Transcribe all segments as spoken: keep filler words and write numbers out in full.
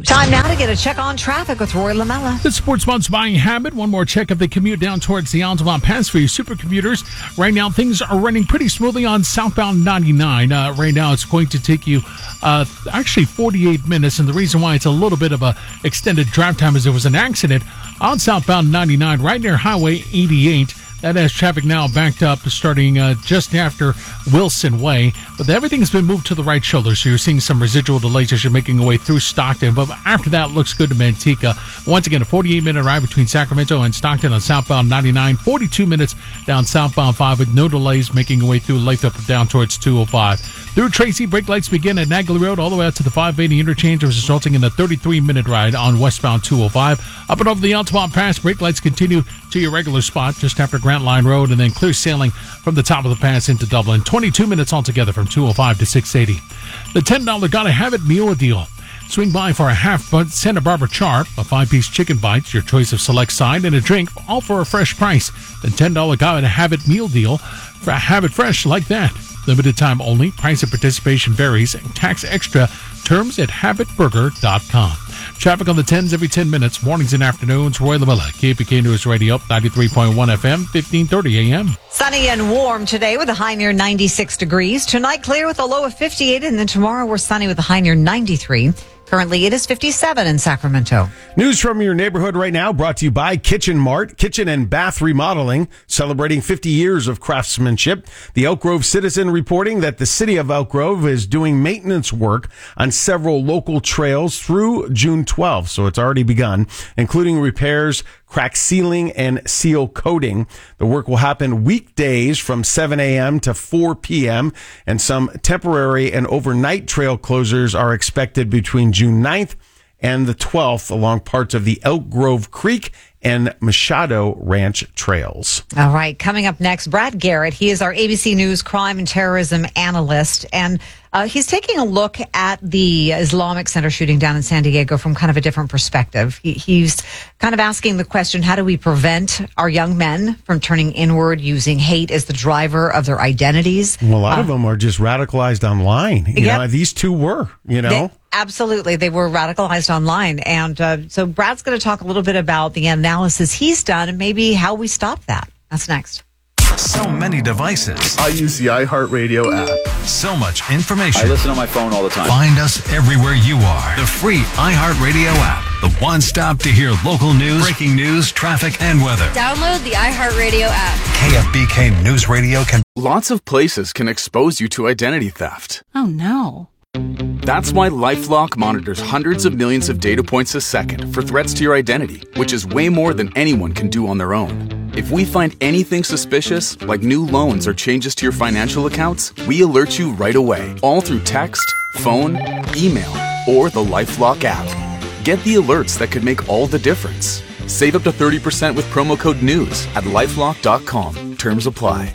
News. Time now to get a check on traffic with Roy Lamella. The Sports Bonds buying habit. One more check of the commute down towards the Altamont Pass for you supercommuters. Right now, things are running pretty smoothly on southbound ninety-nine. Uh, right now, it's going to take you uh, actually forty-eight minutes. And the reason why it's a little bit of a extended drive time is there was an accident on southbound ninety-nine right near Highway eighty-eight. That has traffic now backed up starting uh, just after Wilson Way. But everything's been moved to the right shoulder, so you're seeing some residual delays as you're making your way through Stockton. But after that, looks good to Manteca. Once again, a forty-eight minute ride between Sacramento and Stockton on southbound ninety-nine. forty-two minutes down southbound five with no delays, making your way through Lathrop down towards two oh five. Through Tracy, brake lights begin at Nagley Road all the way out to the five eighty interchange, resulting in a thirty-three minute ride on westbound two oh five. Up and over the Altamont Pass, brake lights continue to your regular spot just after Grant Line Road, and then clear sailing from the top of the pass into Dublin. twenty-two minutes altogether from two oh five to six eighty. The ten dollar Gotta Have It meal deal. Swing by for a half Santa Barbara char, a five-piece chicken bites, your choice of select side, and a drink, all for a fresh price. The ten dollar Gotta Have It meal deal. Have it fresh like that. Limited time only. Price of participation varies. Tax extra. Terms at habit burger dot com. Traffic on the tens every ten minutes. Mornings and afternoons. Roy Lamella, K P K News Radio, ninety-three point one F M, fifteen thirty A M. Sunny and warm today with a high near ninety-six degrees. Tonight clear with a low of fifty-eight, and then tomorrow we're sunny with a high near ninety-three. Currently, it is fifty-seven in Sacramento. News from your neighborhood right now brought to you by Kitchen Mart, kitchen and bath remodeling, celebrating fifty years of craftsmanship. The Elk Grove Citizen reporting that the city of Elk Grove is doing maintenance work on several local trails through June twelfth, so it's already begun, including repairs, crack sealing, and seal coating. The work will happen weekdays from seven a.m. to four p.m., and some temporary and overnight trail closures are expected between June ninth and the twelfth along parts of the Elk Grove Creek and Machado Ranch trails. All right, coming up next, Brad Garrett. He is our A B C News crime and terrorism analyst, and uh, he's taking a look at the Islamic Center shooting down in San Diego from kind of a different perspective. He, he's kind of asking the question, how do we prevent our young men from turning inward, using hate as the driver of their identities? Well, a lot uh, of them are just radicalized online. You yep. know, these two were, you know. They, absolutely. They were radicalized online. And uh, so Brad's going to talk a little bit about the analysis he's done and maybe how we stop that. That's next. So many devices. I use the iHeartRadio app. So much information. I listen on my phone all the time. Find us everywhere you are. The free iHeartRadio app. The one stop to hear local news, breaking news, traffic, and weather. Download the iHeartRadio app. K F B K News Radio can... Lots of places can expose you to identity theft. Oh, no. That's why LifeLock monitors hundreds of millions of data points a second for threats to your identity, which is way more than anyone can do on their own. If we find anything suspicious, like new loans or changes to your financial accounts, we alert you right away, all through text, phone, email, or the LifeLock app. Get the alerts that could make all the difference. Save up to thirty percent with promo code NEWS at lifelock dot com. Terms apply.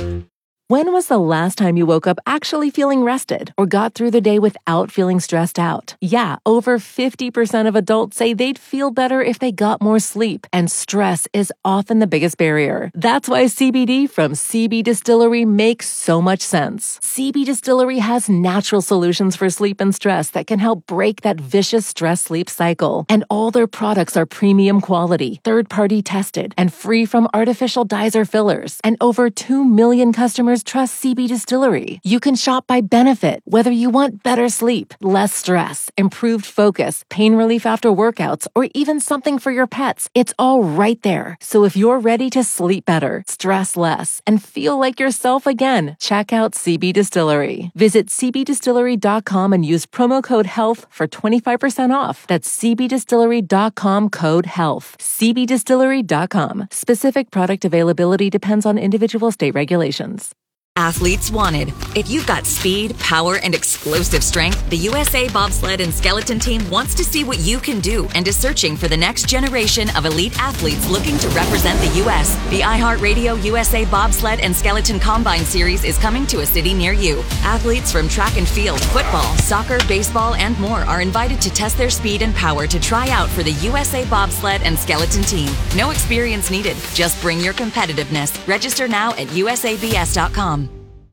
When was the last time you woke up actually feeling rested or got through the day without feeling stressed out? Yeah, over fifty percent of adults say they'd feel better if they got more sleep, and stress is often the biggest barrier. That's why C B D from C B Distillery makes so much sense. C B Distillery has natural solutions for sleep and stress that can help break that vicious stress-sleep cycle. And all their products are premium quality, third-party tested, and free from artificial dyes or fillers. And over two million customers trust C B Distillery. You can shop by benefit, whether you want better sleep, less stress, improved focus, pain relief after workouts, or even something for your pets. It's all right there. So if you're ready to sleep better, stress less, and feel like yourself again, check out C B Distillery. Visit c b distillery dot com and use promo code HEALTH for twenty-five percent off. That's c b distillery dot com code HEALTH. c b distillery dot com. Specific product availability depends on individual state regulations. Athletes wanted. If you've got speed, power, and explosive strength, the U S A Bobsled and Skeleton Team wants to see what you can do and is searching for the next generation of elite athletes looking to represent the U S The iHeartRadio U S A Bobsled and Skeleton Combine Series is coming to a city near you. Athletes from track and field, football, soccer, baseball, and more are invited to test their speed and power to try out for the U S A Bobsled and Skeleton Team. No experience needed. Just bring your competitiveness. Register now at U S A B S dot com.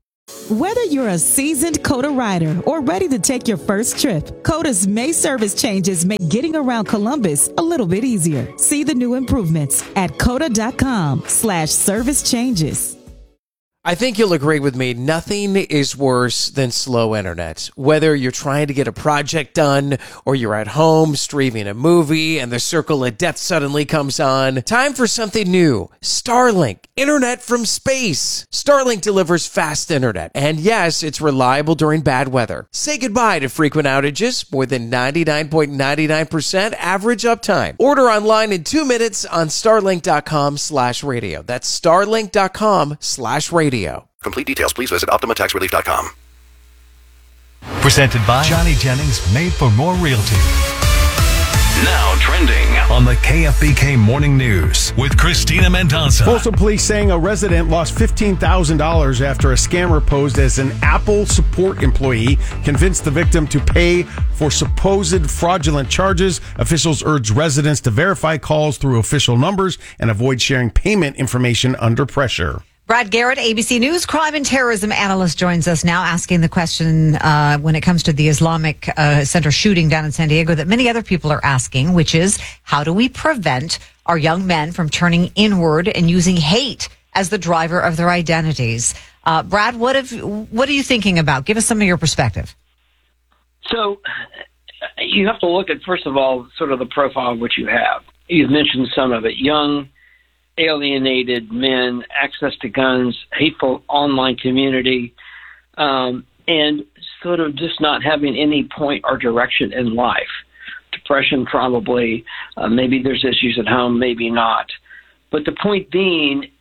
Whether you're a seasoned COTA rider or ready to take your first trip, COTA's May service changes make getting around Columbus a little bit easier. See the new improvements at COTA.com slash service changes. I think you'll agree with me. Nothing is worse than slow internet. Whether you're trying to get a project done or you're at home streaming a movie and the circle of death suddenly comes on. Time for something new. Starlink. Internet from space. Starlink delivers fast internet. And yes, it's reliable during bad weather. Say goodbye to frequent outages. More than ninety-nine point nine nine percent average uptime. Order online in two minutes on starlink.com slash radio. That's starlink.com slash radio. Complete details, please visit Optima Tax Relief dot com. Presented by Johnny Jennings, Made for More Realty. Now trending on the K F B K Morning News with Christina Mendoza. Folsom Police saying a resident lost fifteen thousand dollars after a scammer posed as an Apple support employee convinced the victim to pay for supposed fraudulent charges. Officials urge residents to verify calls through official numbers and avoid sharing payment information under pressure. Brad Garrett, A B C News crime and terrorism analyst, joins us now asking the question uh, when it comes to the Islamic uh, Center shooting down in San Diego that many other people are asking, which is how do we prevent our young men from turning inward and using hate as the driver of their identities? Uh, Brad, what have, what are you thinking about? Give us some of your perspective. So you have to look at, first of all, sort of the profile of what you have. You've mentioned some of it. Young, alienated men, access to guns, hateful online community, um, and sort of just not having any point or direction in life. Depression, probably. Uh, maybe there's issues at home, maybe not. But the point being,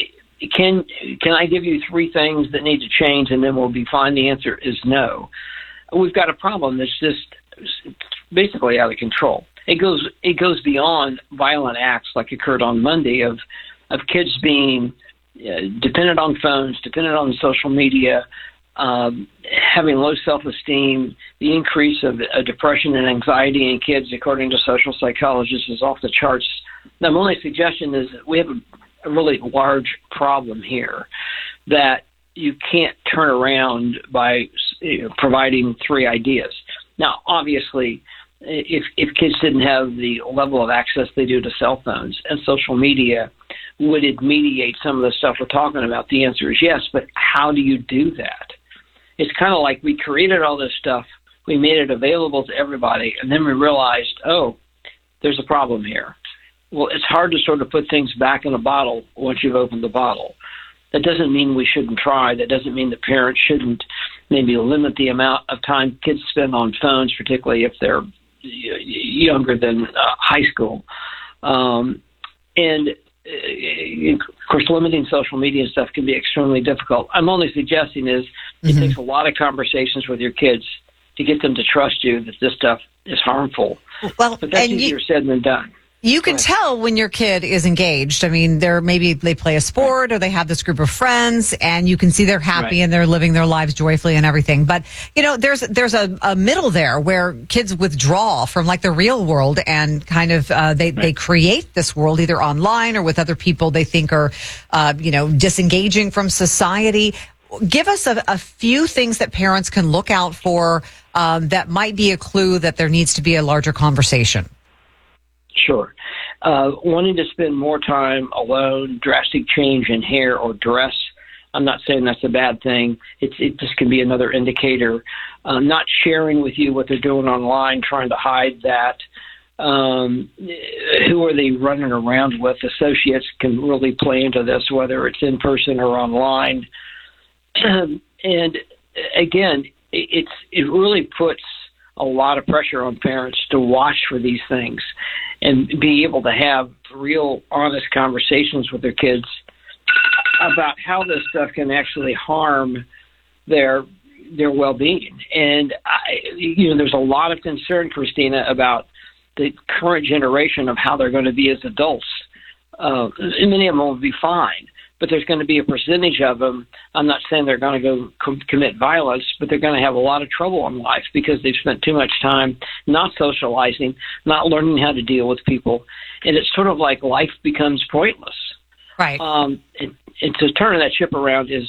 can can I give you three things that need to change and then we'll be fine? The answer is no. We've got a problem that's just basically out of control. It goes it goes beyond violent acts like occurred on Monday of of kids being uh, dependent on phones, dependent on social media, um, having low self-esteem. The increase of uh, depression and anxiety in kids, according to social psychologists, is off the charts. Now, my only suggestion is that we have a, a really large problem here that you can't turn around by you know, providing three ideas. Now, obviously, If if kids didn't have the level of access they do to cell phones and social media, would it mediate some of the stuff we're talking about? The answer is yes, but how do you do that? It's kind of like we created all this stuff, we made it available to everybody, and then we realized, oh, there's a problem here. Well, it's hard to sort of put things back in a bottle once you've opened the bottle. That doesn't mean we shouldn't try. That doesn't mean the parents shouldn't maybe limit the amount of time kids spend on phones, particularly if they're younger than uh, high school. Um, and, uh, of course, limiting social media stuff can be extremely difficult. I'm only suggesting is it mm-hmm. takes a lot of conversations with your kids to get them to trust you that this stuff is harmful. Well, but that's and easier you- said than done. You can tell when your kid is engaged. I mean, they're maybe they play a sport or they have this group of friends, and you can see they're happy right. and they're living their lives joyfully and everything. But you know, there's there's a, a middle there where kids withdraw from like the real world and kind of uh, they right. they create this world either online or with other people they think are uh, you know disengaging from society. Give us a, a few things that parents can look out for um, that might be a clue that there needs to be a larger conversation. Sure. Uh, wanting to spend more time alone, drastic change in hair or dress. I'm not saying that's a bad thing. It's, it just can be another indicator. Uh, not sharing with you what they're doing online, trying to hide that. Um, who are they running around with? Associates can really play into this, whether it's in person or online. And again, it's it really puts a lot of pressure on parents to watch for these things and be able to have real, honest conversations with their kids about how this stuff can actually harm their their well-being. And I, you know, there's a lot of concern, Christina, about the current generation of how they're going to be as adults. Uh, many of them will be fine, but there's going to be a percentage of them. I'm not saying they're going to go com- commit violence, but they're going to have a lot of trouble in life because they've spent too much time not socializing, not learning how to deal with people. And it's sort of like life becomes pointless. Right. Um, and, and to turn that ship around is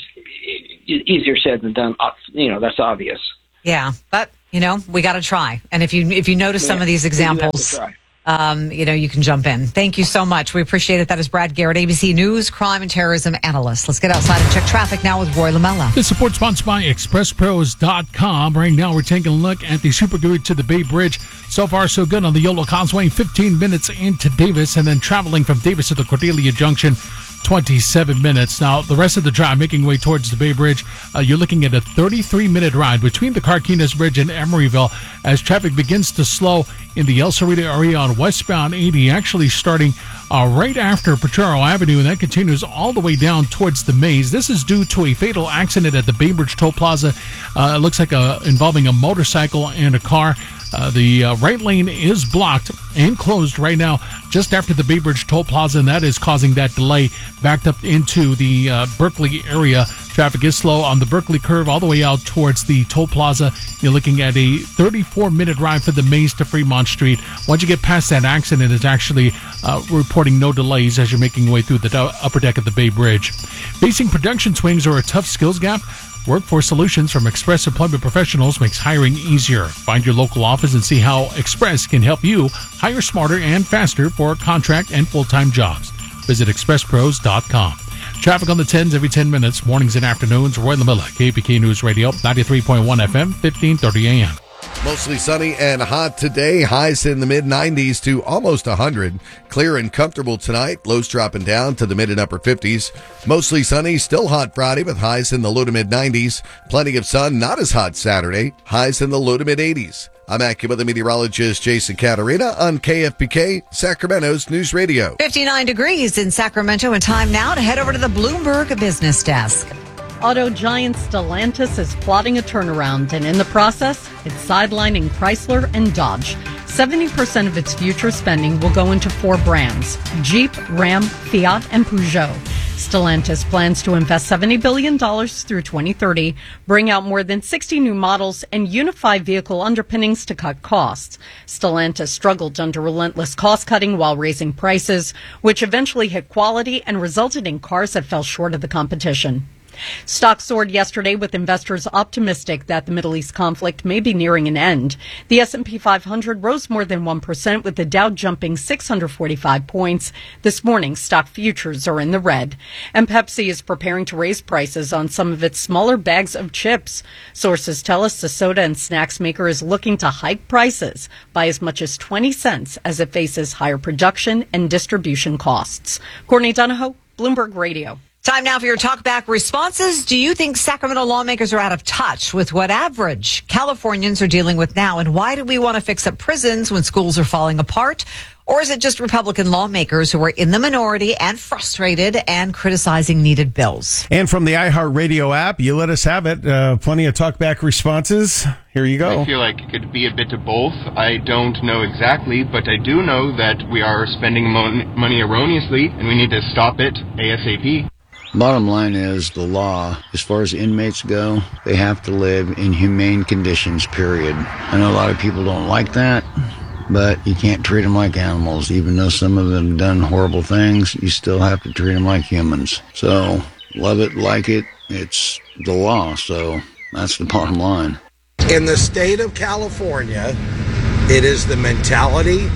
easier said than done. You know, that's obvious. Yeah, but you know, we got to try. And if you if you notice yeah, some of these examples, um, you know, you can jump in. Thank you so much. We appreciate it. That is Brad Garrett, A B C News crime and terrorism analyst. Let's get outside and check traffic now with Roy Lamella. This support sponsored by express pros dot com. Right now, we're taking a look at the Super Good to the Bay Bridge. So far, so good on the Yolo Causeway. fifteen minutes into Davis, and then traveling from Davis to the Cordelia Junction, twenty-seven minutes. Now, the rest of the drive making way towards the Bay Bridge, uh, you're looking at a thirty-three minute ride between the Carquinez Bridge and Emeryville as traffic begins to slow in the El Cerrito area on westbound eighty, actually starting uh, right after Potrero Avenue, and that continues all the way down towards the Maze. This is due to a fatal accident at the Bay Bridge Toll Plaza. Uh, it looks like a, involving a motorcycle and a car. Uh, the uh, right lane is blocked and closed right now just after the Bay Bridge Toll Plaza, and that is causing that delay backed up into the uh, Berkeley area. Traffic is slow on the Berkeley curve all the way out towards the Toll Plaza. You're looking at a thirty-four minute ride for the Maze to Fremont Street. Once you get past that accident, it's actually uh, reporting no delays as you're making your way through the upper deck of the Bay Bridge. Facing production swings or a tough skills gap? Workforce Solutions from Express Employment Professionals makes hiring easier. Find your local office and see how Express can help you hire smarter and faster for contract and full-time jobs. Visit express pros dot com. Traffic on the tens every ten minutes, mornings and afternoons. Roy Lamilla, K P K News Radio, ninety-three point one F M, fifteen thirty A M. Mostly sunny and hot today. Highs in the mid nineties to almost one hundred. Clear and comfortable tonight. Lows dropping down to the mid and upper fifties. Mostly sunny, still hot Friday with highs in the low to mid nineties. Plenty of sun, not as hot Saturday. Highs in the low to mid eighties. I'm AccuWeather meteorologist Jason Caterina on K F B K, Sacramento's News Radio. fifty-nine degrees in Sacramento, and time now to head over to the Bloomberg Business Desk. Auto giant Stellantis is plotting a turnaround, and in the process, it's sidelining Chrysler and Dodge. seventy percent of its future spending will go into four brands: Jeep, Ram, Fiat, and Peugeot. Stellantis plans to invest seventy billion dollars through twenty thirty, bring out more than sixty new models, and unify vehicle underpinnings to cut costs. Stellantis struggled under relentless cost-cutting while raising prices, which eventually hit quality and resulted in cars that fell short of the competition. Stocks soared yesterday with investors optimistic that the Middle East conflict may be nearing an end. The S and P five hundred rose more than one percent with the Dow jumping six hundred forty-five points. This morning, stock futures are in the red. And Pepsi is preparing to raise prices on some of its smaller bags of chips. Sources tell us the soda and snacks maker is looking to hike prices by as much as twenty cents as it faces higher production and distribution costs. Courtney Donahoe, Bloomberg Radio. Time now for your talkback responses. Do you think Sacramento lawmakers are out of touch with what average Californians are dealing with now? And why do we want to fix up prisons when schools are falling apart? Or is it just Republican lawmakers who are in the minority and frustrated and criticizing needed bills? And from the iHeartRadio app, you let us have it. Uh, plenty of talkback responses. Here you go. I feel like it could be a bit of both. I don't know exactly, but I do know that we are spending mon- money erroneously, and we need to stop it ASAP. Bottom line is the law, as far as inmates go, they have to live in humane conditions, period. I know a lot of people don't like that, but you can't treat them like animals. Even though some of them have done horrible things, you still have to treat them like humans. So, love it, like it, it's the law, so that's the bottom line. In the state of California, it is the mentality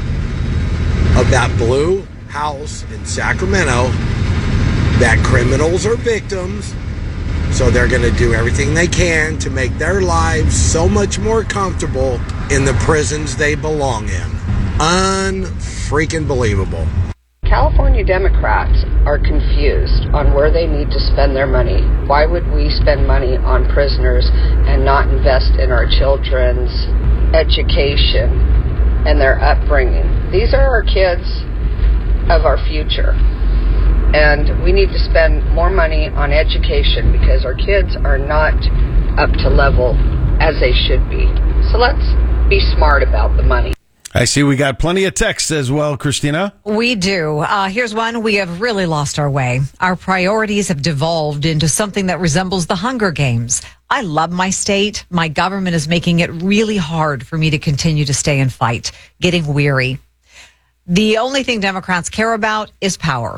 of that blue house in Sacramento that criminals are victims, so they're going to do everything they can to make their lives so much more comfortable in the prisons they belong in. Un-freaking believable. California Democrats are confused on where they need to spend their money. Why would we spend money on prisoners and not invest in our children's education and their upbringing? These are our kids of our future. And we need to spend more money on education because our kids are not up to level as they should be. So let's be smart about the money. I see we got plenty of texts as well, Christina. We do. Uh, here's one. We have really lost our way. Our priorities have devolved into something that resembles the Hunger Games. I love my state. My government is making it really hard for me to continue to stay and fight, getting weary. The only thing Democrats care about is power.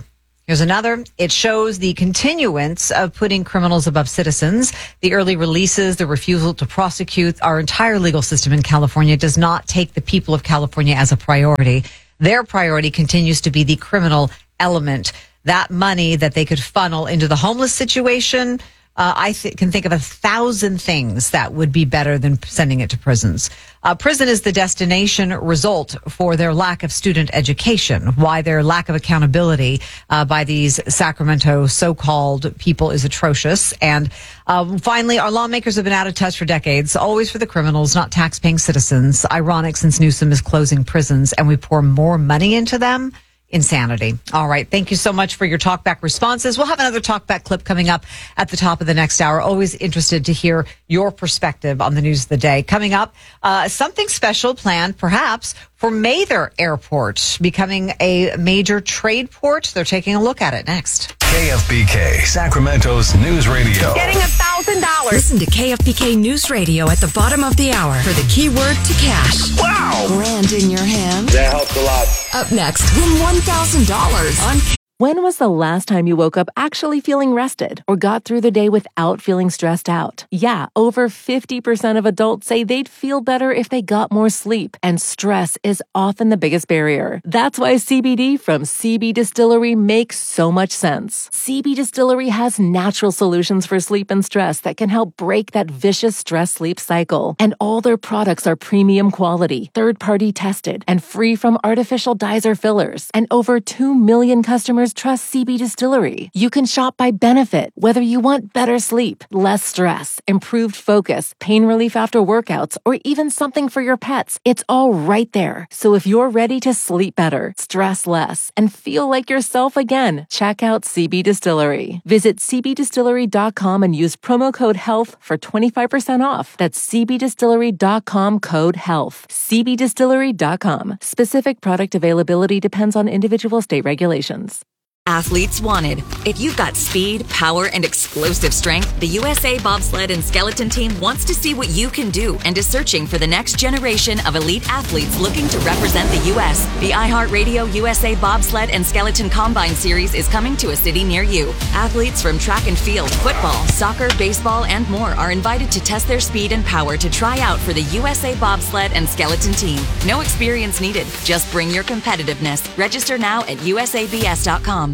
Here's another. It shows the continuance of putting criminals above citizens. The early releases, the refusal to prosecute. Our entire legal system in California does not take the people of California as a priority. Their priority continues to be the criminal element. That money that they could funnel into the homeless situation, Uh, I th- can think of a thousand things that would be better than sending it to prisons. Uh, prison is the destination result for their lack of student education, why their lack of accountability uh, by these Sacramento so-called people is atrocious. And um, finally, our lawmakers have been out of touch for decades, always for the criminals, not tax-paying citizens. Ironic since Newsom is closing prisons and we pour more money into them. Insanity. All right. Thank you so much for your talkback responses. We'll have another talkback clip coming up at the top of the next hour. Always interested to hear your perspective on the news of the day. Coming up, uh, something special planned perhaps for Mather Airport, becoming a major trade port. They're taking a look at it next. K F B K, Sacramento's news radio. Getting a thousand dollars. Listen to K F B K News Radio at the bottom of the hour for the keyword to cash. Wow. Grand in your hand. That helps a lot. Up next, win one thousand dollars on When was the last time you woke up actually feeling rested or got through the day without feeling stressed out? Yeah, over fifty percent of adults say they'd feel better if they got more sleep, and stress is often the biggest barrier. That's why C B D from C B Distillery makes so much sense. C B Distillery has natural solutions for sleep and stress that can help break that vicious stress-sleep cycle. And all their products are premium quality, third-party tested, and free from artificial dyes or fillers. And over two million customers trust C B Distillery. You can shop by benefit, whether you want better sleep, less stress, improved focus, pain relief after workouts, or even something for your pets. It's all right there. So if you're ready to sleep better, stress less, and feel like yourself again, check out C B Distillery. Visit c b distillery dot com and use promo code HEALTH for twenty-five percent off. That's c b distillery dot com code HEALTH. c b distillery dot com. Specific product availability depends on individual state regulations. Athletes wanted. If you've got speed, power, and explosive strength, the U S A Bobsled and Skeleton Team wants to see what you can do and is searching for the next generation of elite athletes looking to represent the U S. The iHeartRadio U S A Bobsled and Skeleton Combine Series is coming to a city near you. Athletes from track and field, football, soccer, baseball, and more are invited to test their speed and power to try out for the U S A Bobsled and Skeleton Team. No experience needed. Just bring your competitiveness. Register now at u s a b s dot com.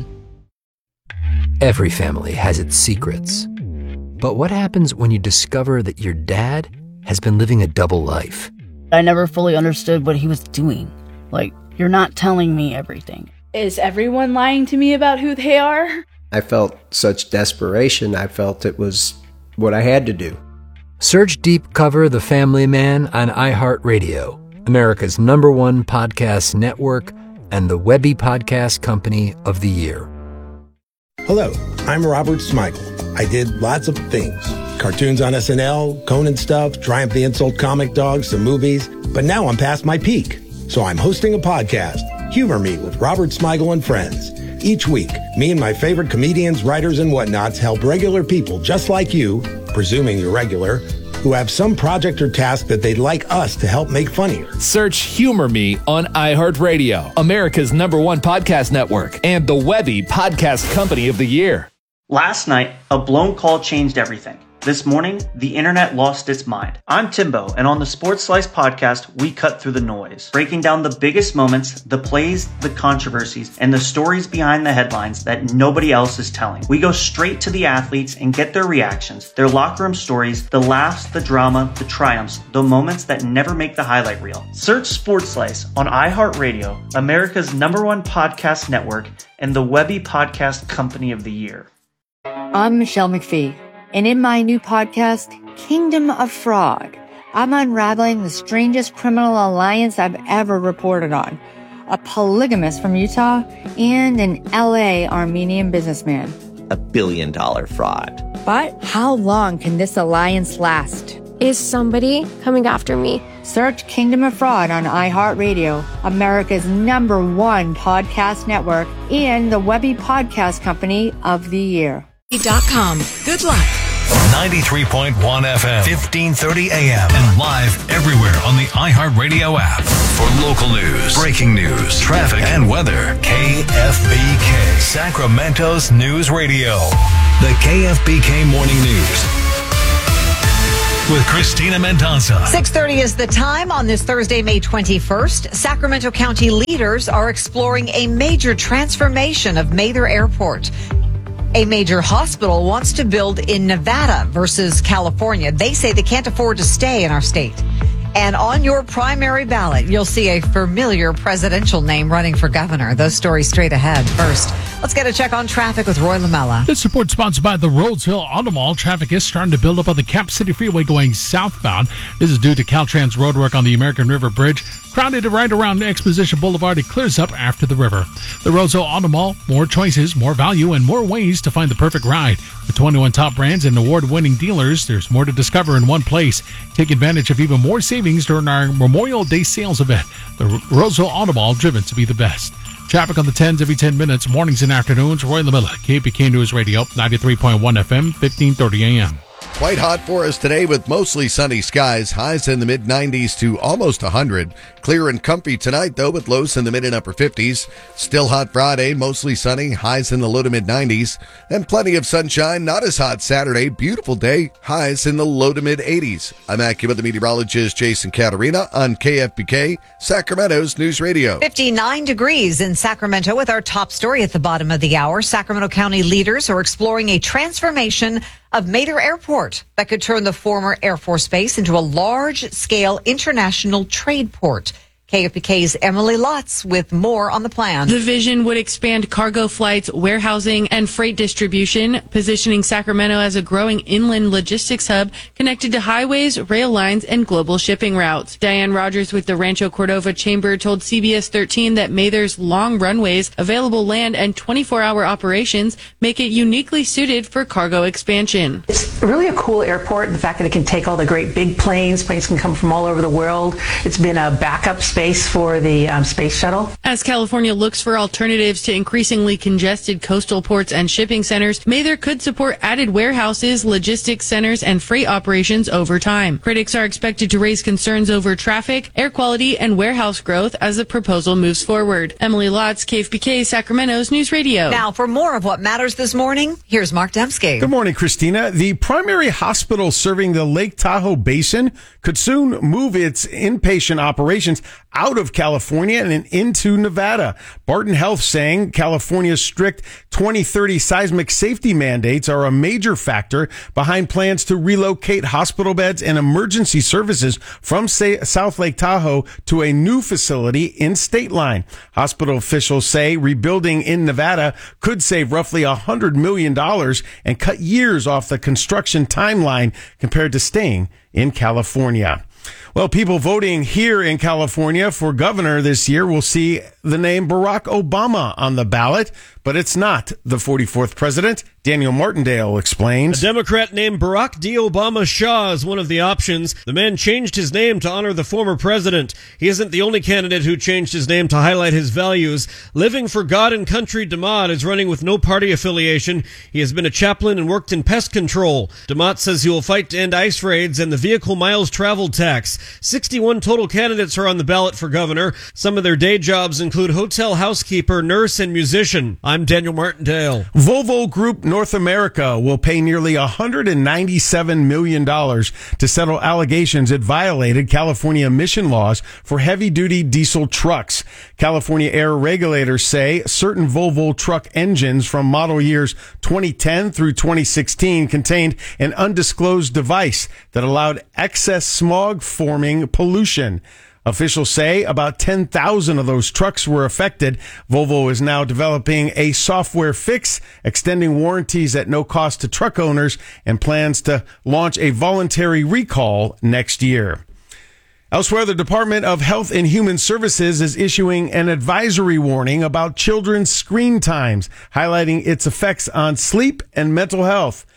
Every family has its secrets. But what happens when you discover that your dad has been living a double life? I never fully understood what he was doing. Like, you're not telling me everything. Is everyone lying to me about who they are? I felt such desperation. I felt it was what I had to do. Search Deep Cover The Family Man on iHeartRadio, America's number one podcast network and the Webby Podcast Company of the Year. Hello, I'm Robert Smigel. I did lots of things. Cartoons on S N L, Conan stuff, Triumph the Insult Comic Dogs, some movies. But now I'm past my peak. So I'm hosting a podcast, Humor Me with Robert Smigel and Friends. Each week, me and my favorite comedians, writers, and whatnots help regular people just like you, presuming you're regular, who have some project or task that they'd like us to help make funnier. Search Humor Me on iHeartRadio, America's number one podcast network, and the Webby Podcast Company of the Year. Last night, a blown call changed everything. This morning, the internet lost its mind. I'm Timbo, and on the Sports Slice podcast, we cut through the noise, breaking down the biggest moments, the plays, the controversies, and the stories behind the headlines that nobody else is telling. We go straight to the athletes and get their reactions, their locker room stories, the laughs, the drama, the triumphs, the moments that never make the highlight reel. Search Sports Slice on iHeartRadio, America's number one podcast network, and the Webby Podcast Company of the Year. I'm Michelle McPhee. And in my new podcast, Kingdom of Fraud, I'm unraveling the strangest criminal alliance I've ever reported on. A polygamist from Utah and an L A Armenian businessman. A billion dollar fraud. But how long can this alliance last? Is somebody coming after me? Search Kingdom of Fraud on iHeartRadio, America's number one podcast network, and the Webby Podcast Company of the Year. Dot com. Good luck. ninety-three point one F M, fifteen thirty A M, and live everywhere on the iHeartRadio app. For local news, breaking news, traffic, and weather, K F B K, Sacramento's news radio. The K F B K Morning News with Christina Mendonca. six thirty is the time on this Thursday, May twenty-first. Sacramento County leaders are exploring a major transformation of Mather Airport. A major hospital wants to build in Nevada versus California. They say they can't afford to stay in our state. And on your primary ballot, you'll see a familiar presidential name running for governor. Those stories straight ahead. First, let's get a check on traffic with Roy Lamella. This report sponsored by the Rhodes Hill Auto Mall. Traffic is starting to build up on the Cap City Freeway going southbound. This is due to Caltrans roadwork on the American River Bridge. Crowded right around Exposition Boulevard. It clears up after the river. The Rhodes Hill Auto Mall, more choices, more value, and more ways to find the perfect ride. With twenty-one top brands and award-winning dealers, there's more to discover in one place. Take advantage of even more savings during our Memorial Day sales event. The Rhodes Hill Auto Mall, driven to be the best. Traffic on the tens every ten minutes, mornings and afternoons. Roy Lamella, K P K News Radio, ninety-three point one F M, fifteen thirty A M. Quite hot for us today with mostly sunny skies. Highs in the mid nineties to almost one hundred. Clear and comfy tonight, though, with lows in the mid and upper fifties. Still hot Friday, mostly sunny. Highs in the low to mid nineties. And plenty of sunshine. Not as hot Saturday. Beautiful day. Highs in the low to mid eighties. I'm AccuWeather meteorologist Jason Caterina on K F B K, Sacramento's News Radio. fifty-nine degrees in Sacramento with our top story at the bottom of the hour. Sacramento County leaders are exploring a transformation of Mather Airport that could turn the former Air Force Base into a large-scale international trade port. K F B K's Emily Lutz with more on the plan. The vision would expand cargo flights, warehousing, and freight distribution, positioning Sacramento as a growing inland logistics hub connected to highways, rail lines, and global shipping routes. Diane Rogers with the Rancho Cordova Chamber told C B S thirteen that Mather's long runways, available land, and twenty-four hour operations make it uniquely suited for cargo expansion. It's really a cool airport. The fact that it can take all the great big planes. Planes can come from all over the world. It's been a backup space for the um, space shuttle. As California looks for alternatives to increasingly congested coastal ports and shipping centers, Mather could support added warehouses, logistics centers, and freight operations over time. Critics are expected to raise concerns over traffic, air quality, and warehouse growth as the proposal moves forward. Emily Lotz, K F B K, Sacramento's News Radio. Now, for more of what matters this morning, here's Mark Dembski. Good morning, Christina. The primary hospital serving the Lake Tahoe Basin could soon move its inpatient operations out of California and into Nevada. Barton Health saying California's strict twenty thirty seismic safety mandates are a major factor behind plans to relocate hospital beds and emergency services from say, South Lake Tahoe to a new facility in State Line. Hospital officials say rebuilding in Nevada could save roughly one hundred million dollars and cut years off the construction timeline compared to staying in California. Well, people voting here in California for governor this year will see the name Barack Obama on the ballot, but it's not the forty-fourth president. Daniel Martindale explains. A Democrat named Barack D. Obama Shaw is one of the options. The man changed his name to honor the former president. He isn't the only candidate who changed his name to highlight his values. Living for God and Country DeMott is running with no party affiliation. He has been a chaplain and worked in pest control. DeMott says he will fight to end ICE raids and the vehicle miles traveled tax. sixty-one total candidates are on the ballot for governor. Some of their day jobs include hotel housekeeper, nurse, and musician. I'm Daniel Martindale. Volvo Group North America will pay nearly one hundred ninety-seven million dollars to settle allegations it violated California emission laws for heavy-duty diesel trucks. California air regulators say certain Volvo truck engines from model years twenty ten through twenty sixteen contained an undisclosed device that allowed excess smog-forming pollution. Officials say about ten thousand of those trucks were affected. Volvo is now developing a software fix, extending warranties at no cost to truck owners, and plans to launch a voluntary recall next year. Elsewhere, the Department of Health and Human Services is issuing an advisory warning about children's screen times, highlighting its effects on sleep and mental health.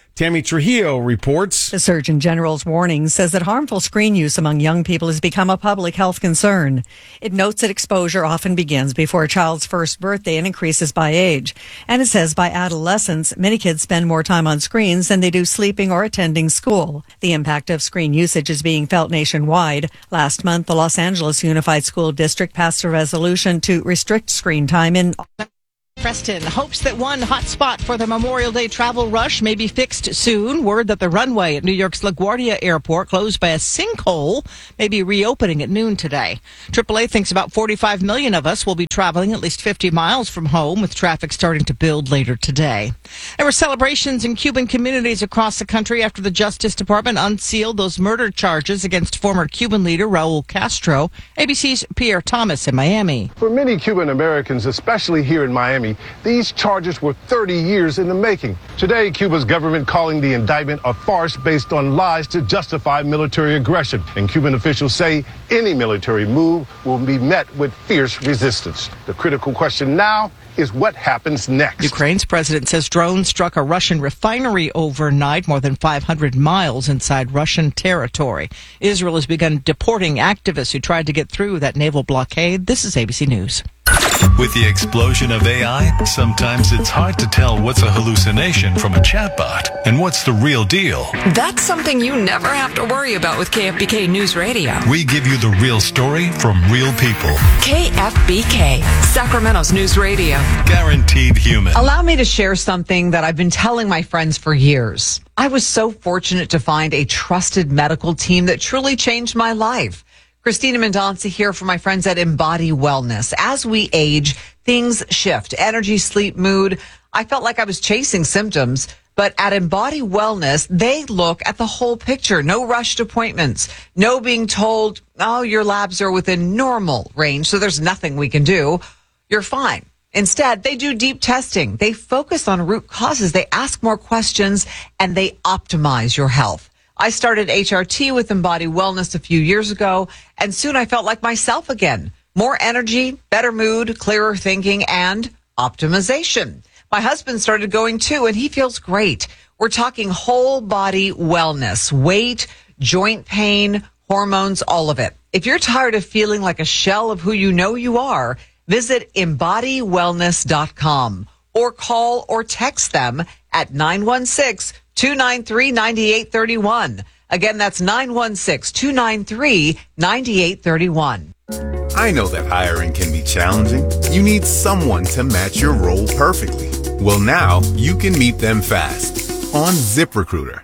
Tammy Trujillo reports. The Surgeon General's warning says that harmful screen use among young people has become a public health concern. It notes that exposure often begins before a child's first birthday and increases by age. And it says by adolescence, many kids spend more time on screens than they do sleeping or attending school. The impact of screen usage is being felt nationwide. Last month, the Los Angeles Unified School District passed a resolution to restrict screen time in Preston hopes that one hot spot for the Memorial Day travel rush may be fixed soon. Word that the runway at New York's LaGuardia Airport, closed by a sinkhole, may be reopening at noon today. triple A thinks about forty-five million of us will be traveling at least fifty miles from home, with traffic starting to build later today. There were celebrations in Cuban communities across the country after the Justice Department unsealed those murder charges against former Cuban leader Raul Castro. A B C's Pierre Thomas in Miami. For many Cuban Americans, especially here in Miami, these charges were thirty years in the making. Today, Cuba's government calling the indictment a farce based on lies to justify military aggression. And Cuban officials say any military move will be met with fierce resistance. The critical question now is what happens next. Ukraine's president says drones struck a Russian refinery overnight, more than five hundred miles inside Russian territory. Israel has begun deporting activists who tried to get through that naval blockade. This is A B C News. With the explosion of A I, sometimes it's hard to tell what's a hallucination from a chatbot and what's the real deal. That's something you never have to worry about with K F B K News Radio. We give you the real story from real people. K F B K, Sacramento's News Radio. Guaranteed human. Allow me to share something that I've been telling my friends for years. I was so fortunate to find a trusted medical team that truly changed my life. Christina Mendonça here for my friends at Embody Wellness. As we age, things shift. Energy, sleep, mood. I felt like I was chasing symptoms, but at Embody Wellness, they look at the whole picture. No rushed appointments. No being told, oh, your labs are within normal range, so there's nothing we can do. You're fine. Instead, they do deep testing. They focus on root causes. They ask more questions, and they optimize your health. I started H R T with Embody Wellness a few years ago, and soon I felt like myself again. More energy, better mood, clearer thinking, and optimization. My husband started going too, and he feels great. We're talking whole body wellness, weight, joint pain, hormones, all of it. If you're tired of feeling like a shell of who you know you are, visit embody wellness dot com or call or text them at nine one six, two nine three, nine eight three one. Again, that's nine one six, two nine three, nine eight three one. I know that hiring can be challenging. You need someone to match your role perfectly. Well, now you can meet them fast on ZipRecruiter.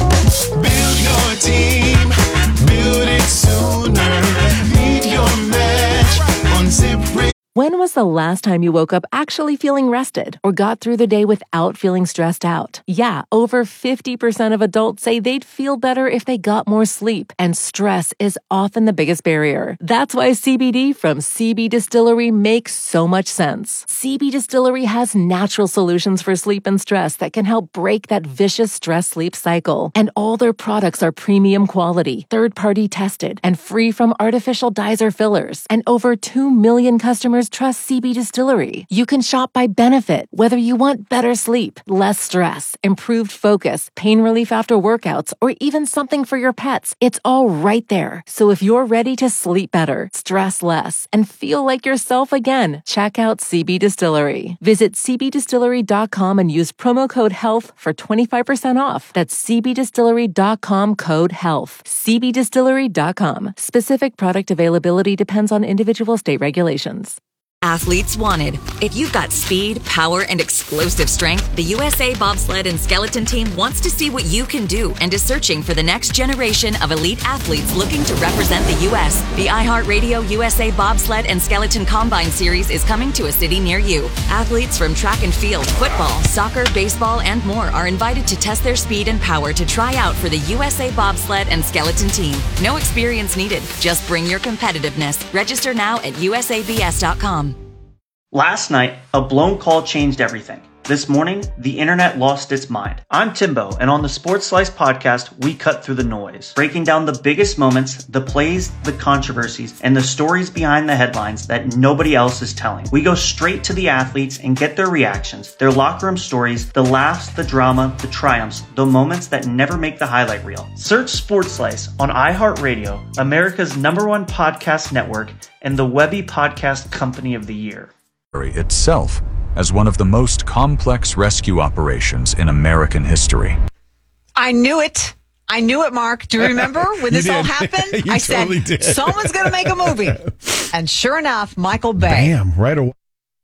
Build your team, build it sooner. Meet your match on ZipRecruiter. When was the last time you woke up actually feeling rested or got through the day without feeling stressed out? Yeah, over fifty percent of adults say they'd feel better if they got more sleep, and stress is often the biggest barrier. That's why C B D from C B Distillery makes so much sense. C B Distillery has natural solutions for sleep and stress that can help break that vicious stress-sleep cycle. And all their products are premium quality, third-party tested, and free from artificial dyes or fillers. And over two million customers trust C B Distillery. You can shop by benefit, whether you want better sleep, less stress, improved focus, pain relief after workouts, or even something for your pets. It's all right there. So if you're ready to sleep better, stress less, and feel like yourself again, check out C B Distillery. Visit c b distillery dot com and use promo code HEALTH for twenty-five percent off. That's c b distillery dot com code HEALTH. c b distillery dot com. Specific product availability depends on individual state regulations. Athletes wanted. If you've got speed, power, and explosive strength, the U S A Bobsled and Skeleton Team wants to see what you can do and is searching for the next generation of elite athletes looking to represent the U S The iHeartRadio U S A Bobsled and Skeleton Combine Series is coming to a city near you. Athletes from track and field, football, soccer, baseball, and more are invited to test their speed and power to try out for the U S A Bobsled and Skeleton Team. No experience needed. Just bring your competitiveness. Register now at U S A B S dot com. Last night, a blown call changed everything. This morning, the internet lost its mind. I'm Timbo, and on the Sports Slice podcast, we cut through the noise, breaking down the biggest moments, the plays, the controversies, and the stories behind the headlines that nobody else is telling. We go straight to the athletes and get their reactions, their locker room stories, the laughs, the drama, the triumphs, the moments that never make the highlight reel. Search Sports Slice on iHeartRadio, America's number one podcast network, and the Webby Podcast Company of the Year. Itself as one of the most complex rescue operations in American history. I knew it. I knew it, Mark. Do you remember when this all happened? You I totally said, did. someone's going to make a movie. And sure enough, Michael Bay. Bam, right away.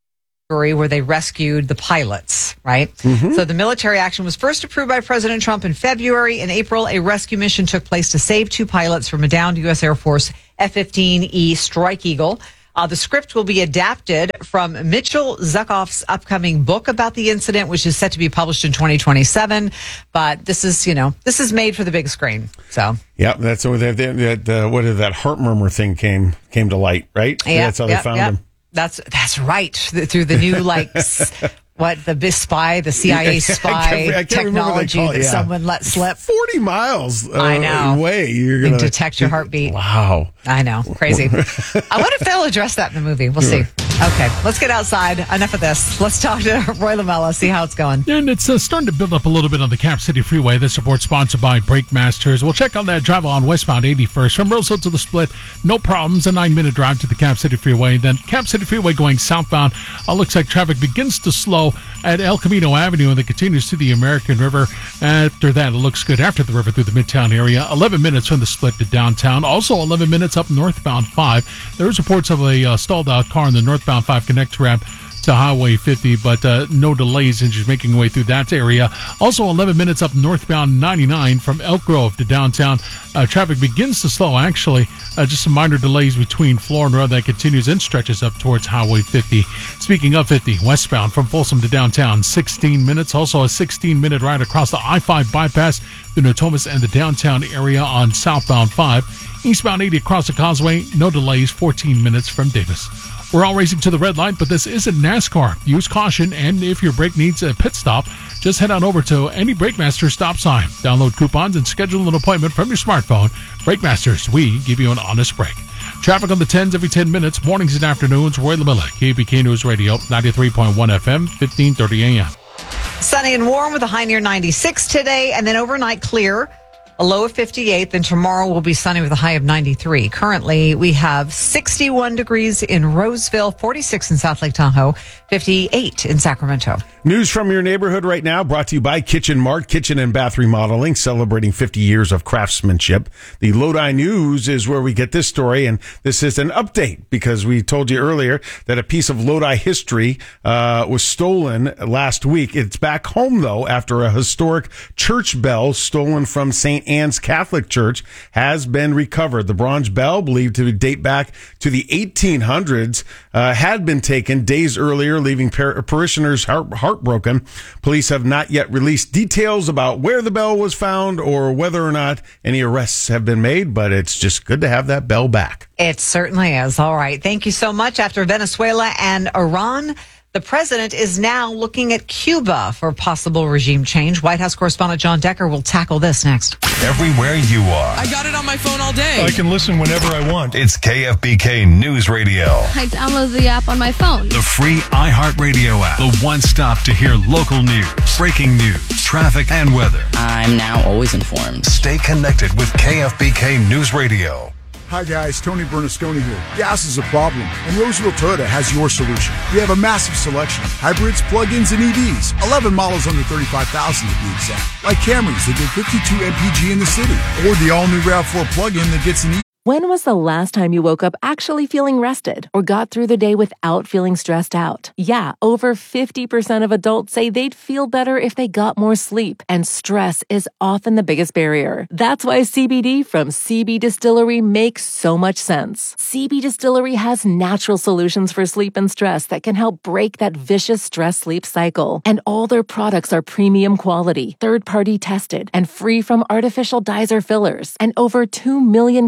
Story where they rescued the pilots, right? Mm-hmm. So the military action was first approved by President Trump in February. In April, a rescue mission took place to save two pilots from a downed U S Air Force F fifteen E Strike Eagle. Uh, the script will be adapted from Mitchell Zuckoff's upcoming book about the incident, which is set to be published in twenty twenty-seven. But this is, you know, this is made for the big screen. So yeah, that's where that that uh, what is that heart murmur thing came came to light, right? Yeah, that's how yep, they found yep. him. That's that's right. Through the new like s- what the B I S spy, the C I A spy I can't, I can't technology remember what they call it, that yeah. someone let slip. Forty miles. Uh, I know. Away, you're They gonna detect your heartbeat. Wow. I know, crazy. I wonder if they'll address that in the movie. We'll see. Okay, let's get outside. Enough of this. Let's talk to Roy Lamella, see how it's going. And it's uh, starting to build up a little bit on the Cap City Freeway. This report sponsored by Brake Masters. We'll check on that drive on westbound eighty-first from Roseville to the Split. No problems. A nine-minute drive to the Cap City Freeway. Then Cap City Freeway going southbound. Uh, looks like traffic begins to slow at El Camino Avenue and then continues to the American River. After that, it looks good after the river through the Midtown area. eleven minutes from the Split to downtown. Also eleven minutes up northbound five. There's reports of a uh, stalled out car in the northbound five connect ramp to Highway fifty, but uh, no delays and just making way through that area. Also eleven minutes up northbound ninety-nine from Elk Grove to downtown. Uh, traffic begins to slow, actually. Uh, just some minor delays between Floor and Road that continues and stretches up towards Highway fifty. Speaking of fifty, westbound from Folsom to downtown, sixteen minutes. Also a sixteen-minute ride across the I five bypass through Natomas and the downtown area on southbound five. Eastbound eighty across the causeway, no delays, fourteen minutes from Davis. We're all racing to the red light, but this isn't NASCAR. Use caution, and if your brake needs a pit stop, just head on over to any BrakeMaster stop sign. Download coupons and schedule an appointment from your smartphone. BrakeMasters, we give you an honest break. Traffic on the tens every ten minutes, mornings and afternoons. Roy Lamella, K B K News Radio, ninety-three point one F M, fifteen thirty A M. Sunny and warm with a high near ninety-six today, and then overnight clear. A low of fifty-eight, then tomorrow will be sunny with a high of ninety-three. Currently, we have sixty-one degrees in Roseville, forty-six in South Lake Tahoe, fifty-eight in Sacramento. News from your neighborhood right now brought to you by Kitchen Mart, Kitchen and Bath Remodeling, celebrating fifty years of craftsmanship. The Lodi News is where we get this story, and this is an update because we told you earlier that a piece of Lodi history uh, was stolen last week. It's back home, though, after a historic church bell stolen from Saint Anne's Catholic Church has been recovered. The bronze bell, believed to date back to the eighteen hundreds, uh, had been taken days earlier, leaving par- parishioners heart- heartbroken. Police have not yet released details about where the bell was found or whether or not any arrests have been made, but it's just good to have that bell back. It certainly is. All right. Thank you so much. After Venezuela and Iran, the president is now looking at Cuba for possible regime change. White House correspondent John Decker will tackle this next. Everywhere you are. I got it on my phone all day. I can listen whenever I want. It's K F B K News Radio. I download the app on my phone. The free iHeartRadio app. The one stop to hear local news, breaking news, traffic, and weather. I'm now always informed. Stay connected with K F B K News Radio. Hi guys, Tony Bernasconi here. Gas is a problem, and Roseville Toyota has your solution. We have a massive selection of hybrids, plug-ins, and E Vs. eleven models under thirty-five thousand to be exact. Like Camrys that get fifty-two M P G in the city, or the all-new RAV four plug-in that gets an E V. When was the last time you woke up actually feeling rested or got through the day without feeling stressed out? Yeah, over fifty percent of adults say they'd feel better if they got more sleep, and stress is often the biggest barrier. That's why C B D from C B Distillery makes so much sense. C B Distillery has natural solutions for sleep and stress that can help break that vicious stress-sleep cycle. And all their products are premium quality, third-party tested, and free from artificial dyes or fillers. And over two million customers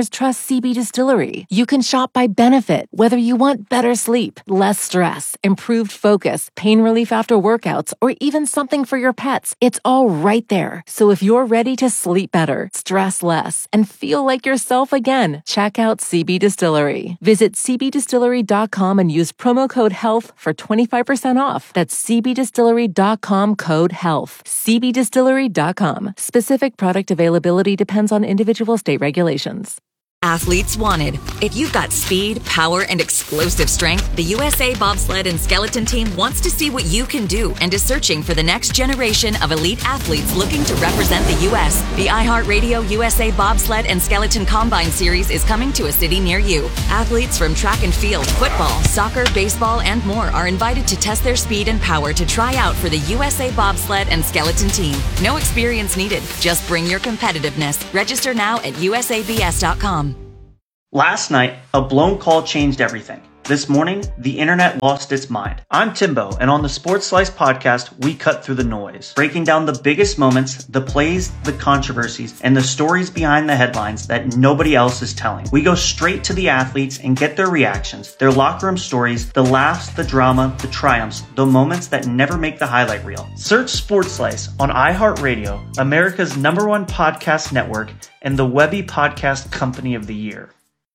customers trust C B Distillery. You can shop by benefit, whether you want better sleep, less stress, improved focus, pain relief after workouts, or even something for your pets. It's all right there. So if you're ready to sleep better, stress less, and feel like yourself again, check out C B Distillery. Visit c b distillery dot com and use promo code HEALTH for twenty-five percent off. That's c b distillery dot com code HEALTH. c b distillery dot com. Specific product availability depends on individual state regulations. Athletes wanted. If you've got speed, power, and explosive strength, the U S A Bobsled and Skeleton Team wants to see what you can do and is searching for the next generation of elite athletes looking to represent the U S. The iHeartRadio U S A Bobsled and Skeleton Combine Series is coming to a city near you. Athletes from track and field, football, soccer, baseball, and more are invited to test their speed and power to try out for the U S A Bobsled and Skeleton Team. No experience needed. Just bring your competitiveness. Register now at u s a b s dot com. Last night, a blown call changed everything. This morning, the internet lost its mind. I'm Timbo, and on the Sports Slice podcast, we cut through the noise, breaking down the biggest moments, the plays, the controversies, and the stories behind the headlines that nobody else is telling. We go straight to the athletes and get their reactions, their locker room stories, the laughs, the drama, the triumphs, the moments that never make the highlight reel. Search Sports Slice on iHeartRadio, America's number one podcast network, and the Webby Podcast Company of the Year.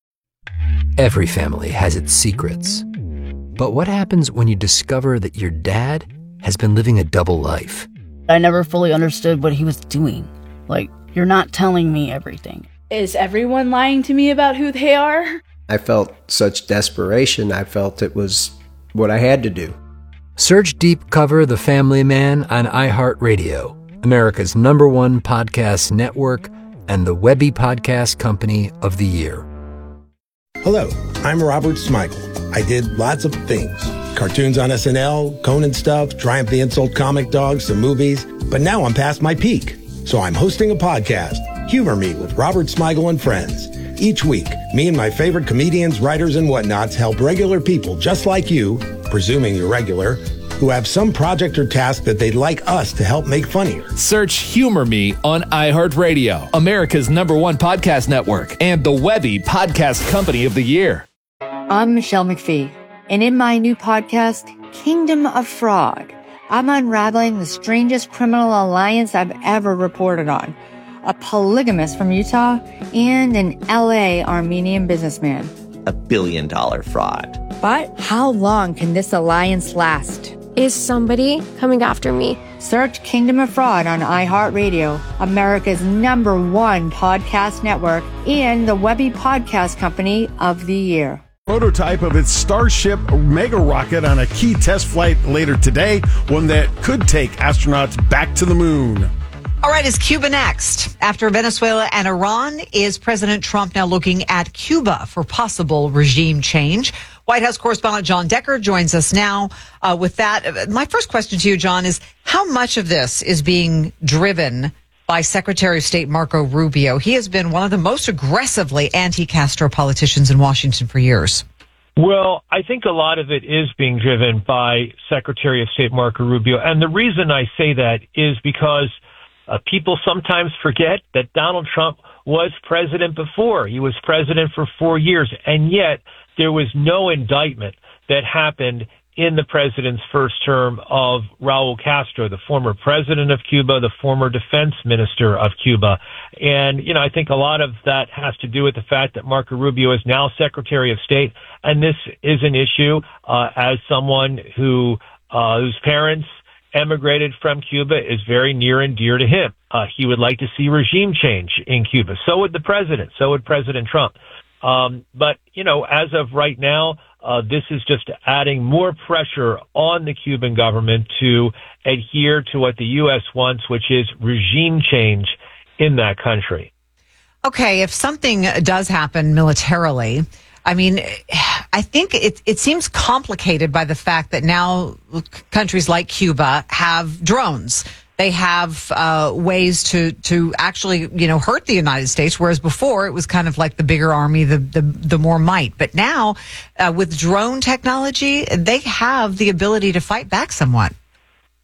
Every family has its secrets. But what happens when you discover that your dad has been living a double life? I never fully understood what he was doing. Like, you're not telling me everything. Is everyone lying to me about who they are? I felt such desperation. I felt it was what I had to do. Search Deep Cover The Family Man on iHeartRadio, America's number one podcast network, and the Webby Podcast Company of the Year. Hello, I'm Robert Smigel. I did lots of things. Cartoons on S N L, Conan stuff, Triumph the Insult comic dogs, some movies. But now I'm past my peak. So I'm hosting a podcast, Humor Me with Robert Smigel and Friends. Each week, me and my favorite comedians, writers, and whatnots help regular people just like you, presuming you're regular, who have some project or task that they'd like us to help make funnier. Search Humor Me on iHeartRadio, America's number one podcast network, and the Webby Podcast Company of the Year. I'm Michelle McPhee, and in my new podcast, Kingdom of Fraud, I'm unraveling the strangest criminal alliance I've ever reported on. A polygamist from Utah and an L A Armenian businessman. A billion dollar fraud. But how long can this alliance last? Is somebody coming after me? Search Kingdom of Fraud on iHeartRadio, America's number one podcast network, and the Webby Podcast Company of the Year. Prototype of its Starship mega rocket on a key test flight later today, one that could take astronauts back to the moon. All right, is Cuba next? After Venezuela and Iran, is President Trump now looking at Cuba for possible regime change? White House correspondent John Decker joins us now uh, with that. My first question to you, John, is how much of this is being driven by Secretary of State Marco Rubio? He has been one of the most aggressively anti-Castro politicians in Washington for years. Well, I think a lot of it is being driven by Secretary of State Marco Rubio. And the reason I say that is because Uh, people sometimes forget that Donald Trump was president before. He was president for four years, and yet there was no indictment that happened in the president's first term of Raul Castro, the former president of Cuba, the former defense minister of Cuba. And, you know, I think a lot of that has to do with the fact that Marco Rubio is now Secretary of State, and this is an issue uh, as someone who uh, whose parents emigrated from Cuba is very near and dear to him. Uh, he would like to see regime change in Cuba. So would the president. So would President Trump. Um, but, you know, as of right now, uh, this is just adding more pressure on the Cuban government to adhere to what the U S wants, which is regime change in that country. Okay, if something does happen militarily, I mean, I think it, it seems complicated by the fact that now countries like Cuba have drones. They have uh, ways to, to actually, you know, hurt the United States, whereas before it was kind of like the bigger army, the the, the more might. But now, uh, with drone technology, they have the ability to fight back somewhat.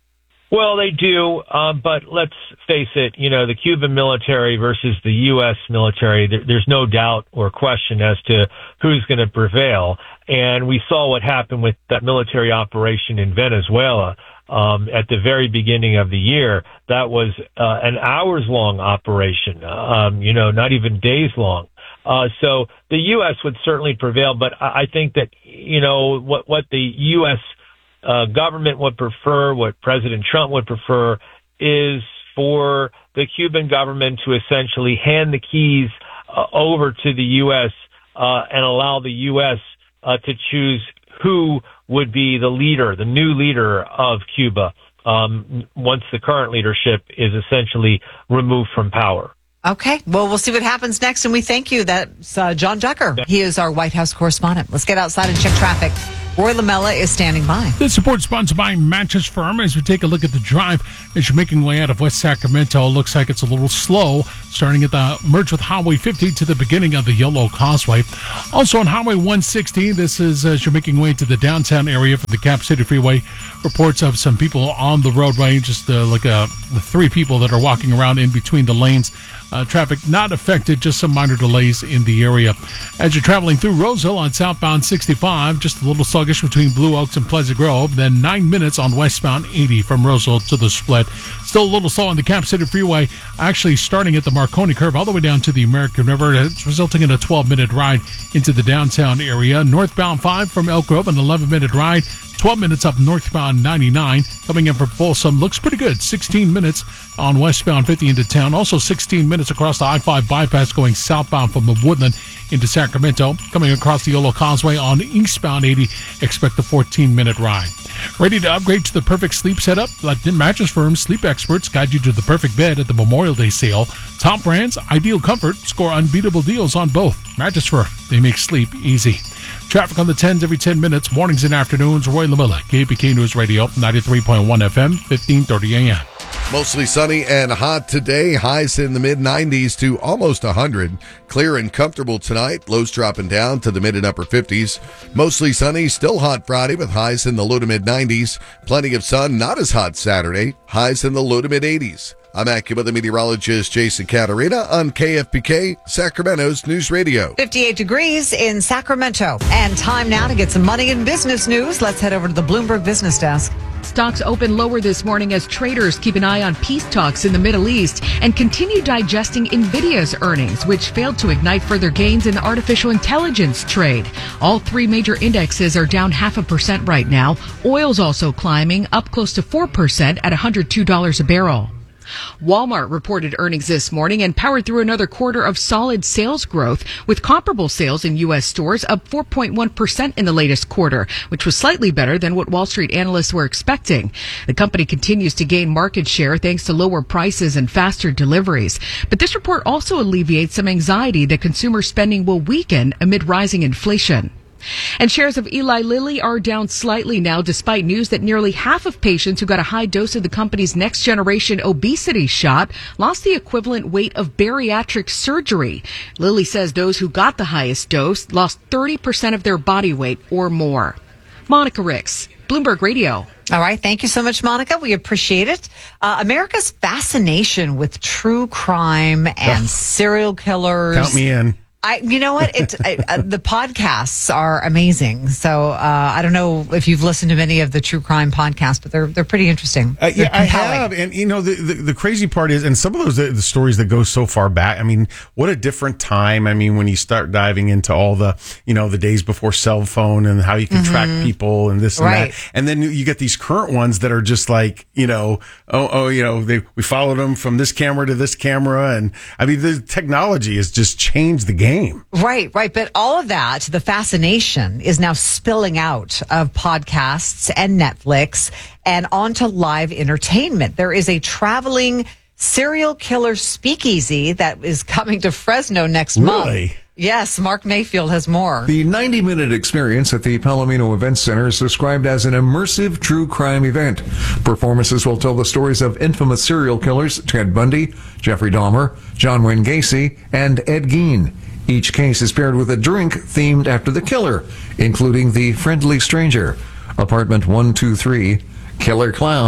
Well, they do, um, but let's face it, you know, the Cuban military versus the U S military, there, there's no doubt or question as to who's going to prevail. And we saw what happened with that military operation in Venezuela um, at the very beginning of the year. That was uh, an hours-long operation, um, you know, not even days long. Uh, so the U S would certainly prevail, but I, I think that, you know, what, what the U S uh, government would prefer, what President Trump would prefer, is for the Cuban government to essentially hand the keys uh, over to the U S uh, and allow the U S uh, to choose who would be the leader, the new leader of Cuba, um, once the current leadership is essentially removed from power. Okay. Well, we'll see what happens next, and we thank you. That's uh, John Ducker. He is our White House correspondent. Let's get outside and check traffic. Roy Lamella is standing by. This report sponsored by Mattress Firm. As we take a look at the drive as you're making your way out of West Sacramento, looks like it's a little slow, starting at the merge with Highway fifty to the beginning of the Yolo Causeway. Also on Highway one sixty, this is as you're making your way to the downtown area for the Cap City Freeway. Reports of some people on the roadway, just uh, like uh, the three people that are walking around in between the lanes. Uh, traffic not affected, just some minor delays in the area. As you're traveling through Roseville on southbound sixty-five, just a little sluggish between Blue Oaks and Pleasant Grove, then nine minutes on westbound eighty from Roseville to the split. Still a little slow on the Cap City Freeway, actually starting at the Marconi curve all the way down to the American River. It's resulting in a twelve-minute ride into the downtown area. Northbound five from Elk Grove, an eleven-minute ride. twelve minutes up northbound ninety-nine. Coming in from Folsom, looks pretty good. sixteen minutes on westbound fifty into town. Also sixteen minutes across the I five bypass going southbound from the Woodland into Sacramento. Coming across the Yolo Causeway on eastbound eighty, expect a fourteen-minute ride. Ready to upgrade to the perfect sleep setup? Let Mattress Firm sleep experts guide you to the perfect bed at the Memorial Day sale. Top brands, ideal comfort, score unbeatable deals on both. Mattress Firm, they make sleep easy. Traffic on the tens every ten minutes, mornings and afternoons. Roy Lamella, K F B K News Radio, ninety-three point one F M, fifteen thirty A M. Mostly sunny and hot today. Highs in the mid nineties to almost one hundred. Clear and comfortable tonight. Lows dropping down to the mid and upper fifties. Mostly sunny, still hot Friday with highs in the low to mid nineties. Plenty of sun, not as hot Saturday. Highs in the low to mid eighties. I'm AccuWeather meteorologist Jason Caterina on K F B K, Sacramento's News Radio. fifty-eight degrees in Sacramento. And time now to get some money and business news. Let's head over to the Bloomberg Business Desk. Stocks open lower this morning as traders keep an eye on peace talks in the Middle East and continue digesting Nvidia's earnings, which failed to ignite further gains in the artificial intelligence trade. All three major indexes are down half a percent right now. Oil's also climbing, up close to four percent at one hundred two dollars a barrel. Walmart reported earnings this morning and powered through another quarter of solid sales growth, with comparable sales in U S stores up four point one percent in the latest quarter, which was slightly better than what Wall Street analysts were expecting. The company continues to gain market share thanks to lower prices and faster deliveries. But this report also alleviates some anxiety that consumer spending will weaken amid rising inflation. And shares of Eli Lilly are down slightly now, despite news that nearly half of patients who got a high dose of the company's next generation obesity shot lost the equivalent weight of bariatric surgery. Lilly says those who got the highest dose lost thirty percent of their body weight or more. Monica Ricks, Bloomberg Radio. All right. Thank you so much, Monica. We appreciate it. Uh, America's fascination with true crime and serial killers. Count me in. I, you know what? It's I, uh, the podcasts are amazing. So uh, I don't know if you've listened to many of the true crime podcasts, but they're they're pretty interesting. Uh, yeah, I have. And you know, the, the the crazy part is, and some of those the, the stories that go so far back. I mean, what a different time. I mean, when you start diving into all the you know the days before cell phone and how you can mm-hmm. track people and this and right. that, and then you get these current ones that are just like you know, oh oh, you know, they we followed them from this camera to this camera, and I mean, the technology has just changed the game. Right, right. But all of that, the fascination is now spilling out of podcasts and Netflix and onto live entertainment. There is a traveling serial killer speakeasy that is coming to Fresno next month. Really? Yes, Mark Mayfield has more. The ninety-minute experience at the Palomino Event Center is described as an immersive true crime event. Performances will tell the stories of infamous serial killers Ted Bundy, Jeffrey Dahmer, John Wayne Gacy, and Ed Gein. Each case is paired with a drink themed after the killer, including the Friendly Stranger, Apartment one two three, Killer Clowns,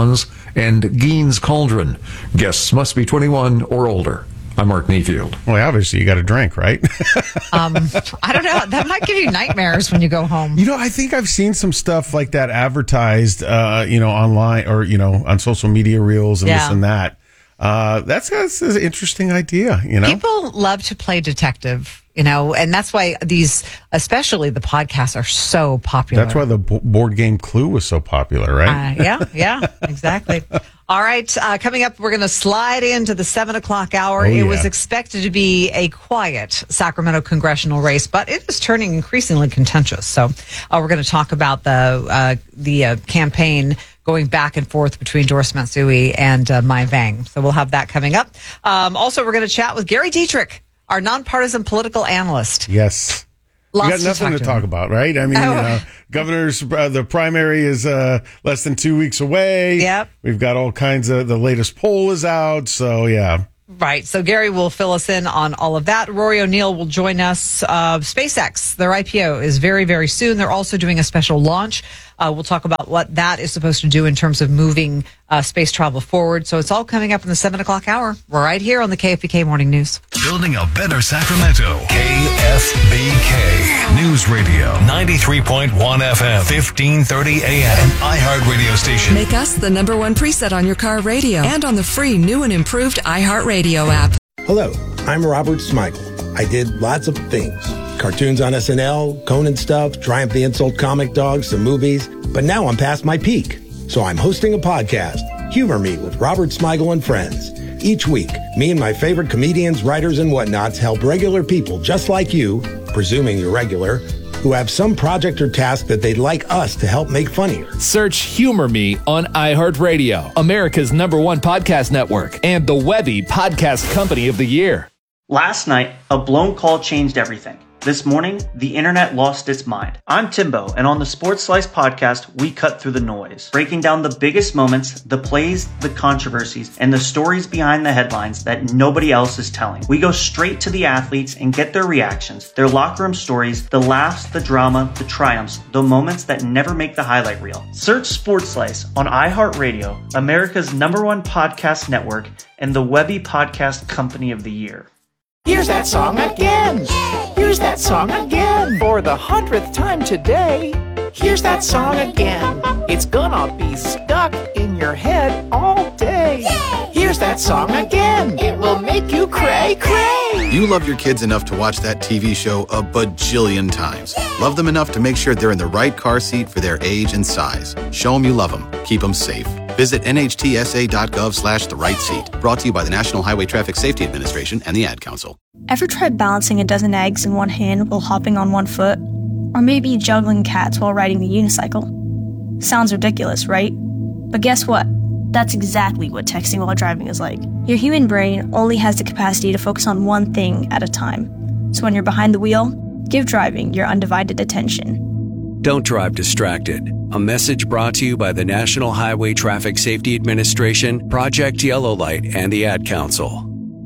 and Gein's Cauldron. Guests must be twenty-one or older. I'm Mark Neafield. Well, obviously you got to drink, right? um, I don't know. That might give you nightmares when you go home. You know, I think I've seen some stuff like that advertised, uh, you know, online or, you know, on social media reels and Yeah. this and that. Uh, that's, that's an interesting idea, you know? People love to play detective, you know, and that's why these, especially the podcasts, are so popular. That's why the b- board game Clue was so popular, right? Uh, yeah, yeah, exactly. All right, uh, coming up, we're going to slide into the seven o'clock hour. Oh, it yeah. was expected to be a quiet Sacramento congressional race, but it is turning increasingly contentious. So uh, we're going to talk about the uh, the uh, campaign going back and forth between Doris Matsui and uh, Mai Vang. So we'll have that coming up. Um, also, we're going to chat with Gary Dietrich, our nonpartisan political analyst. Yes. Lots you got to nothing talk to to talk about, right? I mean, Oh. you know, governor's, uh, the primary is uh, less than two weeks away. Yep. We've got all kinds of, the latest poll is out. So, yeah. Right. So Gary will fill us in on all of that. Rory O'Neill will join us. Uh, SpaceX, their I P O is very, very soon. They're also doing a special launch. Uh, we'll talk about what that is supposed to do in terms of moving uh, space travel forward. So it's all coming up in the seven o'clock hour. We're right here on the K F B K Morning News. Building a better Sacramento. K F B K News Radio. ninety-three point one F M. fifteen thirty A M. An iHeart radio station. Make us the number one preset on your car radio and on the free new and improved iHeartRadio app. Hello, I'm Robert Smigel. I did lots of things. Cartoons on S N L, Conan stuff, Triumph the Insult comic dogs, some movies. But now I'm past my peak. So I'm hosting a podcast, Humor Me with Robert Smigel and Friends. Each week, me and my favorite comedians, writers, and whatnots help regular people just like you, presuming you're regular, who have some project or task that they'd like us to help make funnier. Search Humor Me on iHeartRadio, America's number one podcast network, and the Webby Podcast Company of the Year. Last night, a blown call changed everything. This morning, the internet lost its mind. I'm Timbo, and on the Sports Slice podcast, we cut through the noise, breaking down the biggest moments, the plays, the controversies, and the stories behind the headlines that nobody else is telling. We go straight to the athletes and get their reactions, their locker room stories, the laughs, the drama, the triumphs, the moments that never make the highlight reel. Search Sports Slice on iHeartRadio, America's number one podcast network, and the Webby Podcast Company of the Year. Here's that song again. Here's that song again. For the hundredth time today. Here's that song again. It's gonna be stuck in your head all day. Here's that song again. It will make you cray cray. You love your kids enough to watch that T V show a bajillion times. Love them enough to make sure they're in the right car seat for their age and size. Show them you love them. Keep them safe. Visit N H T S A dot gov slash the right seat. Brought to you by the National Highway Traffic Safety Administration and the Ad Council. Ever tried balancing a dozen eggs in one hand while hopping on one foot? Or maybe juggling cats while riding the unicycle? Sounds ridiculous, right? But guess what? That's exactly what texting while driving is like. Your human brain only has the capacity to focus on one thing at a time. So when you're behind the wheel, give driving your undivided attention. Don't drive distracted. A message brought to you by the National Highway Traffic Safety Administration, Project Yellow Light, and the Ad Council.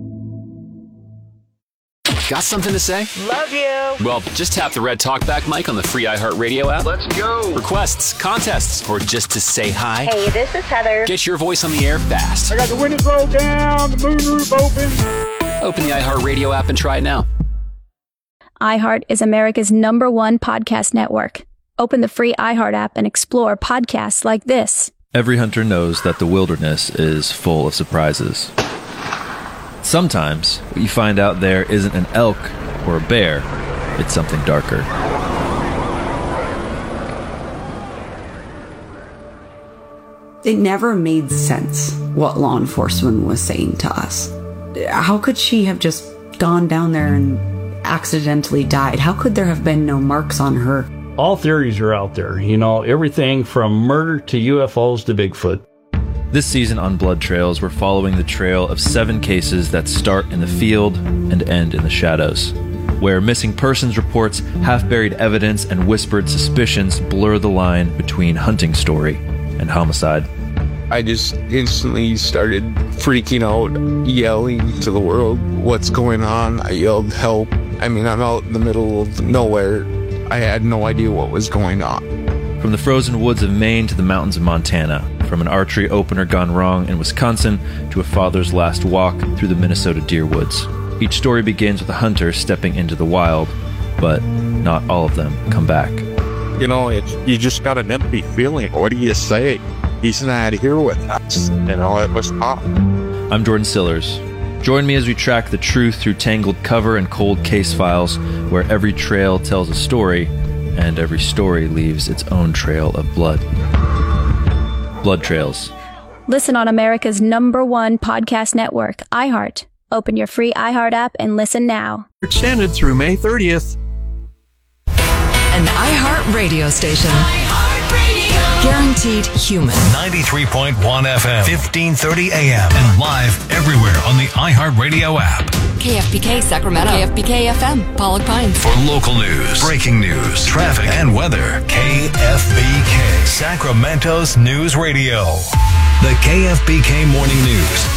Got something to say? Love you. Well, just tap the red talkback mic on the free iHeartRadio app. Let's go. Requests, contests, or just to say hi. Hey, this is Heather. Get your voice on the air fast. I got the windows rolled down, the moonroof open. Open the iHeartRadio app and try it now. iHeart is America's number one podcast network. Open the free iHeart app and explore podcasts like this. Every hunter knows that the wilderness is full of surprises. Sometimes, what you find out there isn't an elk or a bear, it's something darker. It never made sense what law enforcement was saying to us. How could she have just gone down there and accidentally died? How could there have been no marks on her? All theories are out there, you know, everything from murder to U F Os to Bigfoot. This season on Blood Trails, we're following the trail of seven cases that start in the field and end in the shadows, where missing persons reports, half-buried evidence, and whispered suspicions blur the line between hunting story and homicide. I just instantly started freaking out, yelling to the world, "What's going on?" I yelled, "Help." I mean, I'm out in the middle of nowhere. I had no idea what was going on. From the frozen woods of Maine to the mountains of Montana, from an archery opener gone wrong in Wisconsin to a father's last walk through the Minnesota deer woods. Each story begins with a hunter stepping into the wild, but not all of them come back. You know, it's, you just got an empty feeling. What do you say? He's not here with us. You know, it was tough. I'm Jordan Sillers. Join me as we track the truth through tangled cover and cold case files, where every trail tells a story, and every story leaves its own trail of blood. Blood Trails. Listen on America's number one podcast network, iHeart. Open your free iHeart app and listen now. Extended through May thirtieth. An iHeart radio station. Guaranteed human. ninety-three point one F M, fifteen thirty A M, and live everywhere on the iHeartRadio app. K F B K Sacramento. K F B K F M, Pollock Pines. For local news, breaking news, traffic, and weather, K F B K, Sacramento's news radio. The K F B K Morning News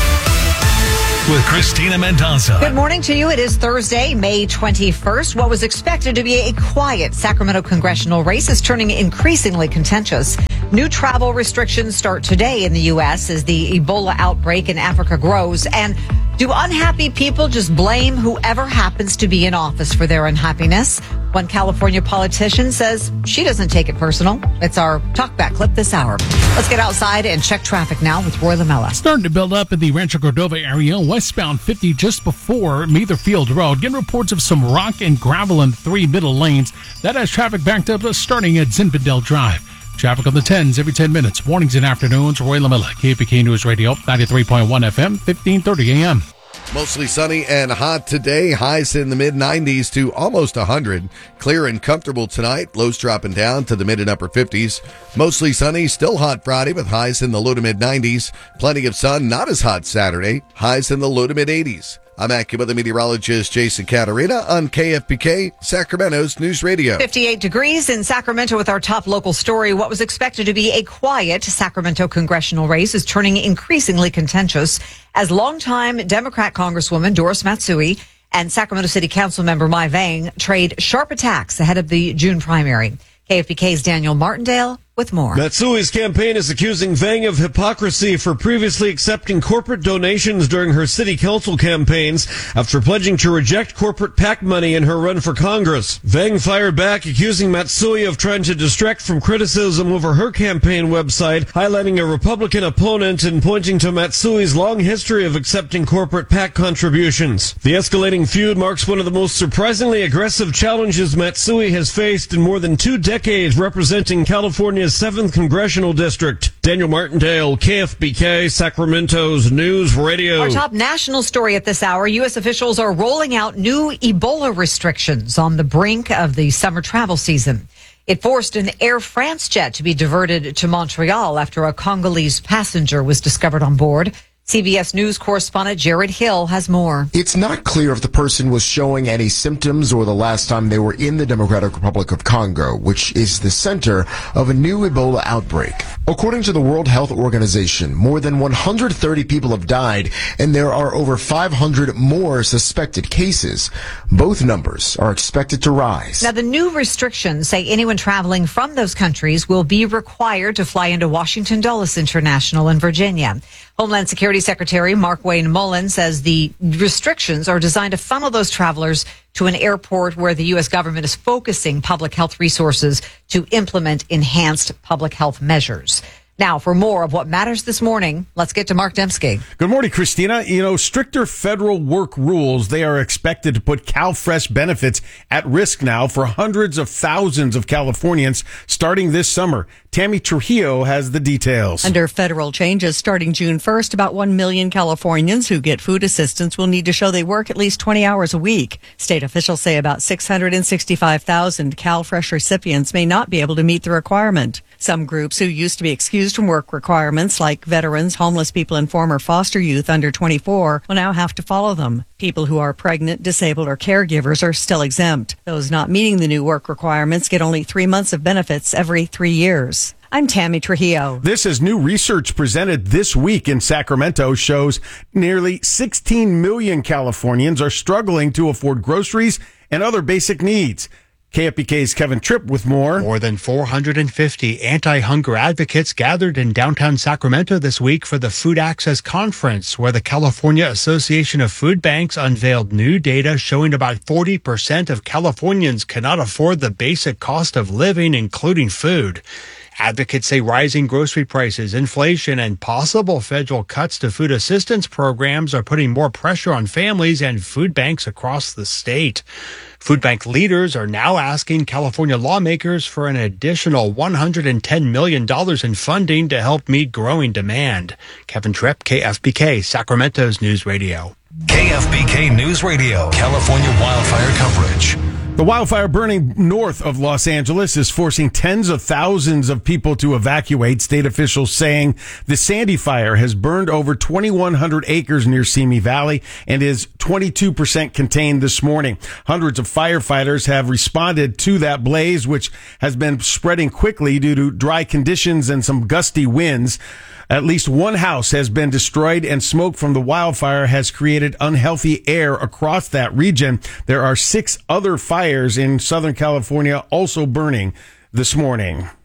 with Christina Mendoza. Good morning to you. It is Thursday, May twenty-first. What was expected to be a quiet Sacramento congressional race is turning increasingly contentious. New travel restrictions start today in the U S as the Ebola outbreak in Africa grows. And do unhappy people just blame whoever happens to be in office for their unhappiness? One California politician says she doesn't take it personal. It's our talkback clip this hour. Let's get outside and check traffic now with Roy Lamella. Starting to build up in the Rancho Cordova area, westbound fifty just before Mather Field Road. Getting reports of some rock and gravel in three middle lanes. That has traffic backed up starting at Zinfandel Drive. Traffic on the tens every ten minutes. Mornings and afternoons. Roy Lamella, K F B K News Radio, ninety-three point one F M, fifteen thirty A M. Mostly sunny and hot today. Highs in the mid nineties to almost one hundred. Clear and comfortable tonight. Lows dropping down to the mid and upper fifties. Mostly sunny. Still hot Friday with highs in the low to mid nineties. Plenty of sun. Not as hot Saturday. Highs in the low to mid eighties. I'm AccuWeather meteorologist Jason Caterina on K F B K, Sacramento's News Radio. fifty-eight degrees in Sacramento with our top local story. What was expected to be a quiet Sacramento congressional race is turning increasingly contentious as longtime Democrat Congresswoman Doris Matsui and Sacramento City Council member Mai Vang trade sharp attacks ahead of the June primary. K F B K's Daniel Martindale with more. Matsui's campaign is accusing Vang of hypocrisy for previously accepting corporate donations during her city council campaigns after pledging to reject corporate PAC money in her run for Congress. Vang fired back, accusing Matsui of trying to distract from criticism over her campaign website, highlighting a Republican opponent and pointing to Matsui's long history of accepting corporate PAC contributions. The escalating feud marks one of the most surprisingly aggressive challenges Matsui has faced in more than two decades representing California's seventh Congressional District. Daniel Martindale, K F B K, Sacramento's News Radio. Our top national story at this hour, U S officials are rolling out new Ebola restrictions on the brink of the summer travel season. It forced an Air France jet to be diverted to Montreal after a Congolese passenger was discovered on board. C B S News correspondent Jared Hill has more. It's not clear if the person was showing any symptoms or the last time they were in the Democratic Republic of Congo, which is the center of a new Ebola outbreak. According to the World Health Organization, more than one hundred thirty people have died, and there are over five hundred more suspected cases. Both numbers are expected to rise. Now, the new restrictions say anyone traveling from those countries will be required to fly into Washington Dulles International in Virginia. Homeland Security Secretary Mark Wayne Mullen says the restrictions are designed to funnel those travelers to an airport where the U S government is focusing public health resources to implement enhanced public health measures. Now, for more of what matters this morning, let's get to Mark Dembski. Good morning, Christina. You know, stricter federal work rules, they are expected to put CalFresh benefits at risk now for hundreds of thousands of Californians starting this summer. Tammy Trujillo has the details. Under federal changes starting June first, about one million Californians who get food assistance will need to show they work at least twenty hours a week. State officials say about six hundred sixty-five thousand CalFresh recipients may not be able to meet the requirement. Some groups who used to be excused from work requirements, like veterans, homeless people, and former foster youth under twenty-four, will now have to follow them. People who are pregnant, disabled, or caregivers are still exempt. Those not meeting the new work requirements get only three months of benefits every three years. I'm Tammy Trujillo. This is new research presented this week in Sacramento shows nearly sixteen million Californians are struggling to afford groceries and other basic needs. K F B K's Kevin Tripp with more. More than four hundred fifty anti-hunger advocates gathered in downtown Sacramento this week for the Food Access Conference, where the California Association of Food Banks unveiled new data showing about forty percent of Californians cannot afford the basic cost of living, including food. Advocates say rising grocery prices, inflation, and possible federal cuts to food assistance programs are putting more pressure on families and food banks across the state. Food bank leaders are now asking California lawmakers for an additional one hundred ten million dollars in funding to help meet growing demand. Kevin Tripp, K F B K, Sacramento's News Radio. K F B K News Radio, California wildfire coverage. The wildfire burning north of Los Angeles is forcing tens of thousands of people to evacuate, state officials saying the Sandy fire has burned over twenty-one hundred acres near Simi Valley and is twenty-two percent contained this morning. Hundreds of firefighters have responded to that blaze, which has been spreading quickly due to dry conditions and some gusty winds. At least one house has been destroyed, and smoke from the wildfire has created unhealthy air across that region. There are six other fires in Southern California also burning this morning.